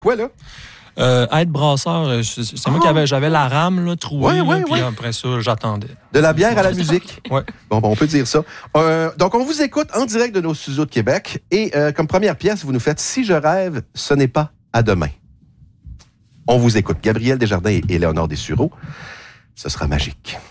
Quoi, là? Être brasseur, c'est moi qui j'avais la rame là, trouée, puis après ça, j'attendais. De la bière à la musique. Oui. Bon, on peut dire ça. Donc, on vous écoute en direct de nos studios de Québec. Et comme première pièce, vous nous faites « Si je rêve, ce n'est pas à demain ». On vous écoute. Gabriel Desjardins et Léonard Dessureau. Ce sera magique.